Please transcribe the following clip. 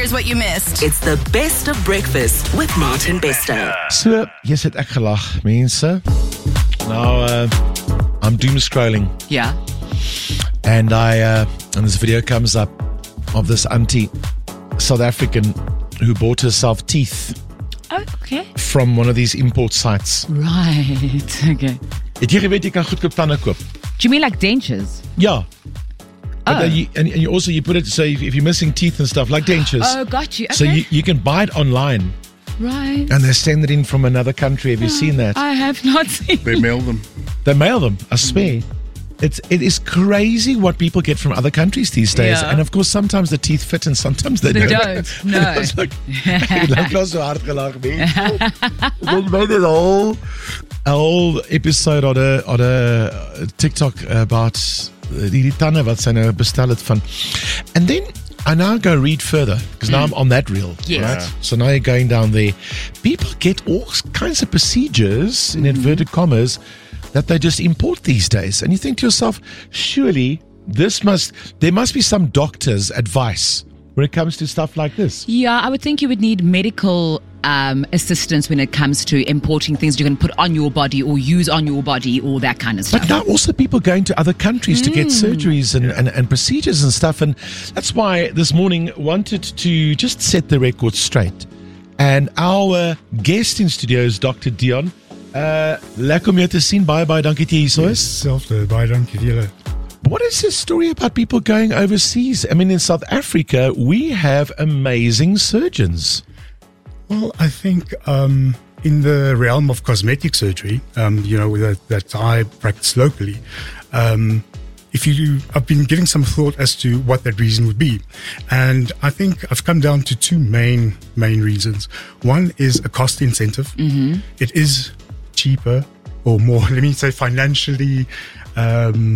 Here's what you missed. It's the best of breakfast with Martin Bester. So, yes, het ek gelag, mense. Now, I'm doom scrolling, Yeah. and this video comes up of this auntie, South African, who bought herself teeth Oh, okay. from one of these import sites. Right. Okay. Het jy geweet jy kan goedkoop tande koop? Do you mean like dentures? Ja. But, Oh. you also you put it so if you're missing teeth and stuff like dentures. Oh, got you. Okay. So you can buy it online right. and they send it in from another country. Have you seen that? I have not seen. They mail them. They mail them, I swear. It is crazy what people get from other countries these days. Yeah. And of course, sometimes the teeth fit and sometimes they They don't. don't. No. It's like, ek het lank so hard gelag, mense. They made it a whole episode on a TikTok about die tande wat sy nou bestel het van. And then I now go read further because now I'm on that reel, Yes. right? So now you're going down there. People get all kinds of procedures in inverted commas that they just import these days, and you think to yourself, surely there must be some doctor's advice when it comes to stuff like this. Yeah, I would think you would need medical assistance when it comes to importing things you're going to put on your body or use on your body or that kind of stuff. But now also people going to other countries to get surgeries and procedures and stuff. And that's why this morning wanted to just set the record straight. And our guest in studio is Dr. Dion. Lekker om jou te sien. Baie dankie dat jy hier is. Selfde, baie dankie vir julle. What is this story about people going overseas? I mean, in South Africa, we have amazing surgeons. Well, I think in the realm of cosmetic surgery, that I practice locally, I've been giving some thought as to what that reason would be. And I think I've come down to two main reasons. One is a cost incentive. Mm-hmm. It is cheaper or more, let me say financially